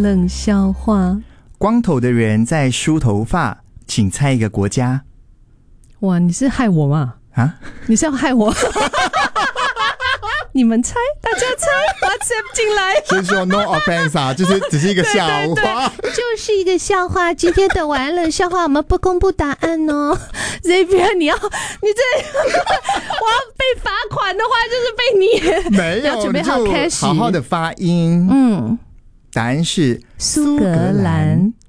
冷笑话。 光头的人在梳头发，请猜一个国家。 哇，你是害我吗？ 啊？ 你是要害我？你们猜，大家猜 ，WhatsApp 进来。 所以说 no offense 啊，就是只是一个笑话， 对，就是一个笑话。今天的完了笑话，我们不公布答案哦。这边你这我要被罚款的话，就是被你没有， 要准备好开始， 好好的发音。 嗯， 答案是苏格兰。